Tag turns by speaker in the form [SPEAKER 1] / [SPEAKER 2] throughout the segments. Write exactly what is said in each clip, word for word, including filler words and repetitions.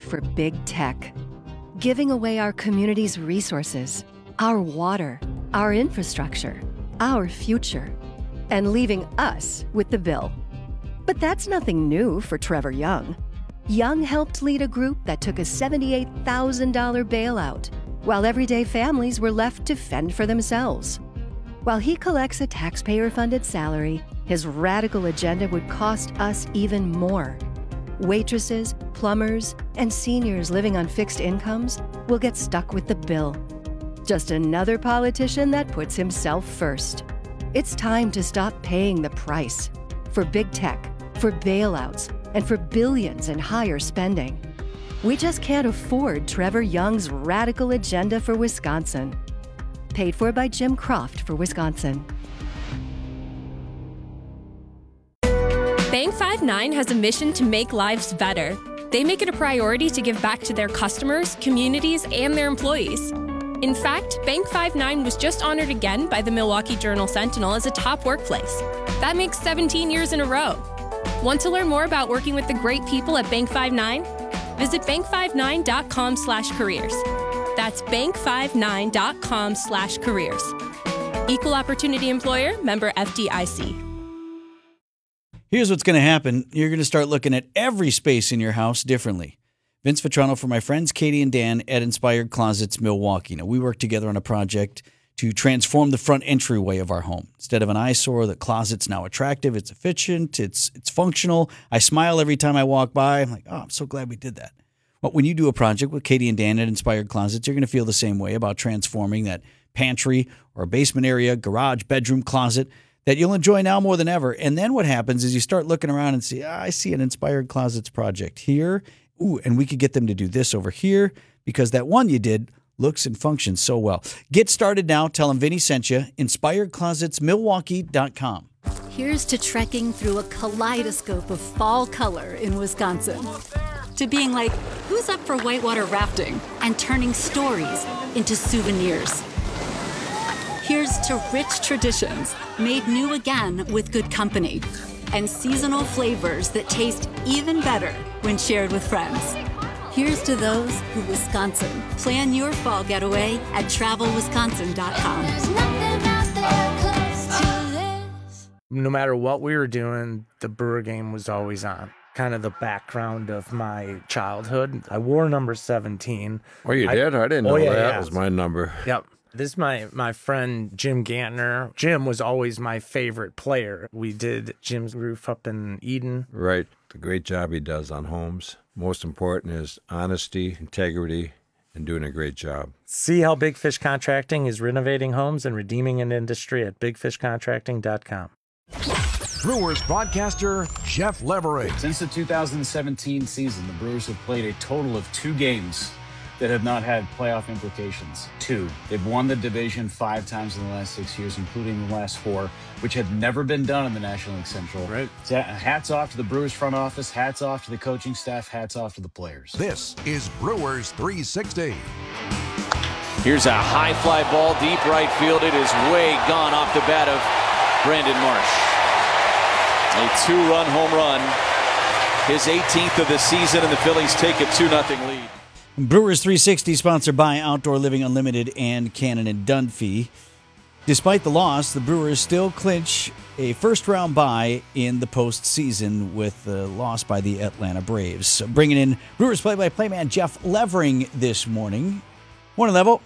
[SPEAKER 1] for big tech, giving away our community's resources, our water, our infrastructure, our future, and leaving us with the bill. But that's nothing new for Trevor Young. Young helped lead a group that took a seventy-eight thousand dollars bailout, while everyday families were left to fend for themselves. While he collects a taxpayer-funded salary, his radical agenda would cost us even more. Waitresses, plumbers, and seniors living on fixed incomes will get stuck with the bill. Just another politician that puts himself first. It's time to stop paying the price for big tech, for bailouts, and for billions in higher spending. We just can't afford Trevor Young's radical agenda for Wisconsin. Paid for by Jim Croft for Wisconsin.
[SPEAKER 2] Bank five nine has a mission to make lives better. They make it a priority to give back to their customers, communities, and their employees. In fact, Bank five nine was just honored again by the Milwaukee Journal-Sentinel as a top workplace. That makes seventeen years in a row. Want to learn more about working with the great people at Bank five nine? Visit bank five nine dot com slash careers. That's bank five nine dot com slash careers. Equal Opportunity Employer, member F D I C.
[SPEAKER 3] Here's what's going to happen. You're going to start looking at every space in your house differently. Vince Vitrano for my friends Katie and Dan at Inspired Closets Milwaukee. Now, we worked together on a project to transform the front entryway of our home. Instead of an eyesore, the closet's now attractive, it's efficient, it's it's functional. I smile every time I walk by. I'm like, oh, I'm so glad we did that. Well, when you do a project with Katie and Dan at Inspired Closets, you're going to feel the same way about transforming that pantry or basement area, garage, bedroom, closet that you'll enjoy now more than ever. And then what happens is you start looking around and see, ah, I see an Inspired Closets project here. Ooh, and we could get them to do this over here because that one you did looks and functions so well. Get started now. Tell them Vinny sent you. inspired closets milwaukee dot com.
[SPEAKER 4] Here's to trekking through a kaleidoscope of fall color in Wisconsin. To being like, who's up for whitewater rafting? And turning stories into souvenirs. Here's to rich traditions made new again with good company. And seasonal flavors that taste even better when shared with friends. Here's to those who Wisconsin. Plan your fall getaway at travel wisconsin dot com.
[SPEAKER 5] No matter what we were doing, the Brewer game was always on. Kind of the background of my childhood. I wore number seventeen.
[SPEAKER 6] Oh, you did? I, I didn't know
[SPEAKER 5] oh, yeah,
[SPEAKER 6] that
[SPEAKER 5] yeah.
[SPEAKER 6] was my number.
[SPEAKER 5] Yep. This is my, my friend Jim Gantner. Jim was always my favorite player. We did Jim's roof up in Eden.
[SPEAKER 6] Right. The great job he does on homes. Most important is honesty, integrity, and doing a great job.
[SPEAKER 5] See how Big Fish Contracting is renovating homes and redeeming an industry at big fish contracting dot com.
[SPEAKER 7] Brewers broadcaster Jeff Leverett.
[SPEAKER 8] Since the two thousand seventeen season, the Brewers have played a total of two games that have not had playoff implications. Two. They've won the division five times in the last six years, including the last four, which had never been done in the National League Central.
[SPEAKER 7] Right.
[SPEAKER 8] So hats off to the Brewers front office, hats off to the coaching staff, hats off to the players.
[SPEAKER 7] This is Brewers three sixty.
[SPEAKER 9] Here's a high fly ball, deep right field. It is way gone off the bat of Brandon Marsh. A two-run home run. His eighteenth of the season, and the Phillies take a two nothing lead.
[SPEAKER 3] Brewers three sixty, sponsored by Outdoor Living Unlimited and Cannon and Dunphy. Despite the loss, the Brewers still clinch a first-round bye in the postseason with the loss by the Atlanta Braves. So bringing in Brewers play-by-play man Jeff Levering this morning. Morning, Levo.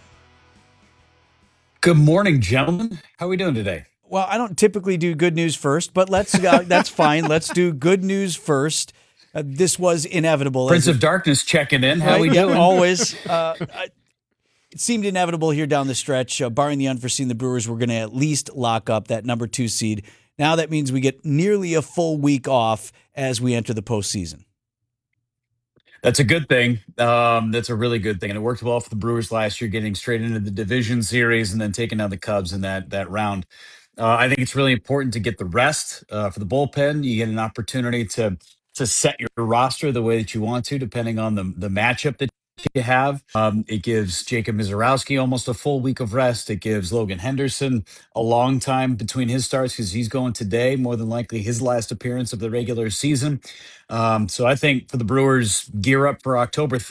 [SPEAKER 8] Good morning, gentlemen. How are we doing today?
[SPEAKER 3] Well, I don't typically do good news first, but let's uh, that's fine. Let's do good news first. Uh, this was inevitable.
[SPEAKER 8] Prince of Darkness checking in. How
[SPEAKER 3] right?
[SPEAKER 8] we
[SPEAKER 3] Yep,
[SPEAKER 8] doing?
[SPEAKER 3] always. Uh, I, it seemed inevitable here down the stretch. Uh, barring the unforeseen, the Brewers were going to at least lock up that number two seed. Now that means we get nearly a full week off as we enter the postseason.
[SPEAKER 8] That's a good thing. Um, that's a really good thing. And it worked well for the Brewers last year, getting straight into the division series and then taking down the Cubs in that, that round. Uh, I think it's really important to get the rest uh, for the bullpen. You get an opportunity to to set your roster the way that you want to, depending on the, the matchup that you have. Um, it gives Jacob Mizorowski almost a full week of rest. It gives Logan Henderson a long time between his starts because he's going today, more than likely his last appearance of the regular season. Um, so I think for the Brewers, gear up for October